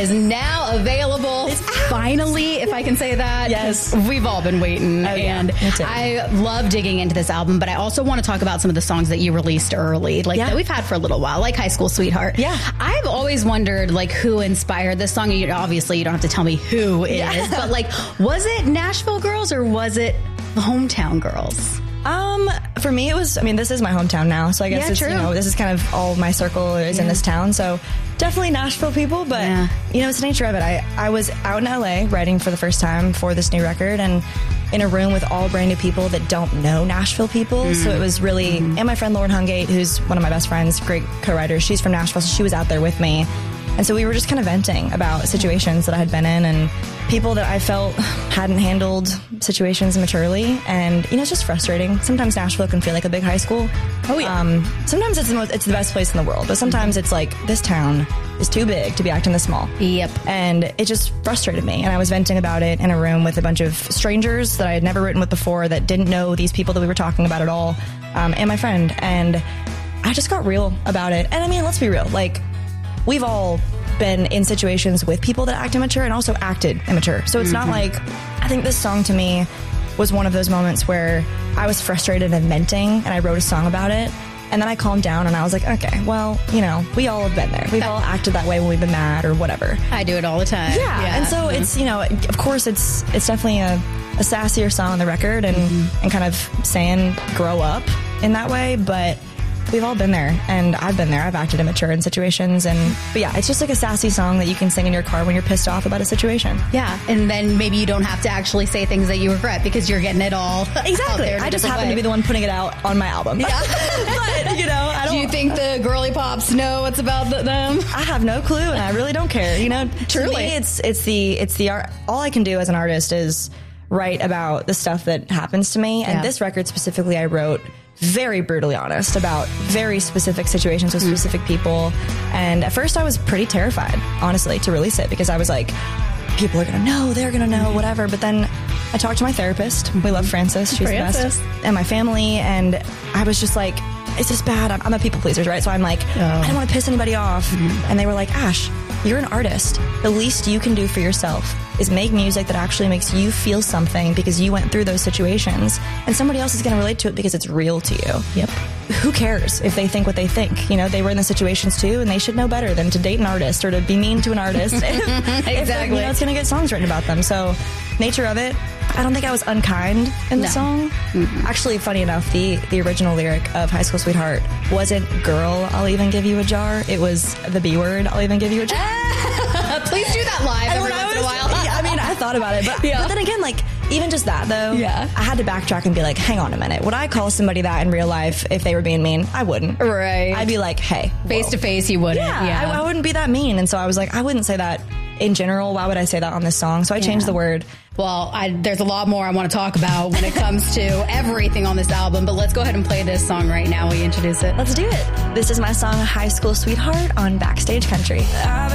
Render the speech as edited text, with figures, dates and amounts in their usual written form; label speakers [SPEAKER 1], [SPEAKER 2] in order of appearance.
[SPEAKER 1] is now available. Finally, if I can say that.
[SPEAKER 2] Yes.
[SPEAKER 1] We've all been waiting.
[SPEAKER 2] And
[SPEAKER 1] I love digging into this album, but I also want to talk about some of the songs that you released early, that we've had for a little while, like High School Sweetheart.
[SPEAKER 2] Yeah.
[SPEAKER 1] I've always wondered, who inspired this song. Obviously, you don't have to tell me who it is, but, was it Nashville Girls or was it the Hometown Girls?
[SPEAKER 2] For me, it was, this is my hometown now, so I guess it's, this is kind of all my circle is in this town, so definitely Nashville people, but, it's the nature of it. I was out in LA writing for the first time for this new record, and in a room with all brand new people that don't know Nashville people, so it was really, and my friend Lauren Hungate, who's one of my best friends, great co-writer, she's from Nashville, so she was out there with me. And so we were just kind of venting about situations that I had been in and people that I felt hadn't handled situations maturely. And, it's just frustrating. Sometimes Nashville can feel like a big high school.
[SPEAKER 1] Oh, yeah.
[SPEAKER 2] Sometimes it's the best place in the world. But sometimes it's like, this town is too big to be acting this small.
[SPEAKER 1] Yep.
[SPEAKER 2] And it just frustrated me. And I was venting about it in a room with a bunch of strangers that I had never written with before that didn't know these people that we were talking about at all. And my friend. And I just got real about it. And let's be real. We've all been in situations with people that act immature and also acted immature. So it's not I think this song to me was one of those moments where I was frustrated and venting and I wrote a song about it. And then I calmed down and I was like, okay, well, we all have been there. We've all acted that way when we've been mad or whatever.
[SPEAKER 1] I do it all the time.
[SPEAKER 2] Yeah. And so it's, of course it's definitely a sassier song on the record and kind of saying grow up in that way. But we've all been there, and I've been there. I've acted immature in situations, but yeah, it's just a sassy song that you can sing in your car when you're pissed off about a situation.
[SPEAKER 1] Yeah, and then maybe you don't have to actually say things that you regret because you're getting it all
[SPEAKER 2] exactly.
[SPEAKER 1] out there.
[SPEAKER 2] I just happen to be the one putting it out on my album. Yeah, but I don't.
[SPEAKER 1] Do you think the girly pops know what's about them?
[SPEAKER 2] I have no clue, and I really don't care.
[SPEAKER 1] Truly,
[SPEAKER 2] to me, it's the art. All I can do as an artist is write about the stuff that happens to me, and this record specifically, I wrote very brutally honest about very specific situations with specific people. And at first I was pretty terrified, honestly, to release it because I was like, people are going to know, they're going to know, whatever. But then I talked to my therapist. We love Frances. She's the best. And my family. And I was just like, it's just bad. I'm a people pleaser, right? So I'm like, I don't want to piss anybody off. And they were like, Ash, you're an artist. The least you can do for yourself is make music that actually makes you feel something because you went through those situations and somebody else is going to relate to it because it's real to you.
[SPEAKER 1] Yep.
[SPEAKER 2] Who cares if they think what they think? They were in the situations too, and they should know better than to date an artist or to be mean to an artist.
[SPEAKER 1] Exactly.
[SPEAKER 2] If it's going to get songs written about them. So, nature of it. I don't think I was unkind in the song. Actually, funny enough, the original lyric of High School Sweetheart wasn't "girl, I'll even give you a jar." It was the B word, "I'll even give you a jar."
[SPEAKER 1] Please do that live every once in a while.
[SPEAKER 2] I thought about it, but then again, even just that though, I had to backtrack and be like, hang on a minute. Would I call somebody that in real life if they were being mean? I wouldn't.
[SPEAKER 1] Right.
[SPEAKER 2] I'd be like, hey.
[SPEAKER 1] Face to face, you wouldn't.
[SPEAKER 2] Yeah. I wouldn't be that mean. And so I was like, I wouldn't say that in general. Why would I say that on this song? So I changed the word.
[SPEAKER 1] Well, there's a lot more I want to talk about when it comes to everything on this album, but let's go ahead and play this song right now. We introduce it.
[SPEAKER 2] Let's do it. This is my song, High School Sweetheart, on Backstage Country.